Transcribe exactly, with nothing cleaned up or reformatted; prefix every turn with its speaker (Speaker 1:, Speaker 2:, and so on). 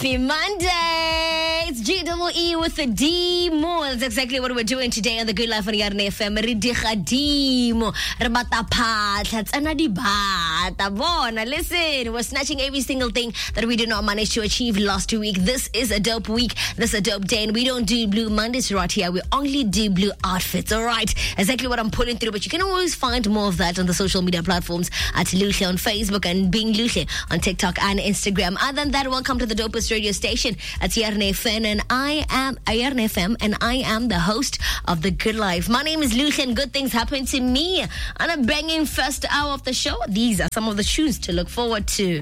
Speaker 1: Happy Monday! It's G double E with the Demo. That's exactly what we're doing today on the Good Life on Yarne F M. Re diga Demo. Re bata phatla tsana di bata bona. Listen, we're snatching every single thing that we did not manage to achieve last week. This is a dope week. This is a dope day, and we don't do Blue Mondays right here. We only do blue outfits. All right, exactly what I'm pulling through. But you can always find more of that on the social media platforms at Luhle on Facebook and Being Luhle on TikTok and Instagram. Other than that, welcome to the dopest radio station at Yarne F M, and I am Yarne F M, and I am the host of The Good Life. My name is Luhle, and good things happen to me on a banging first hour of the show. These are some of the tunes to look forward to.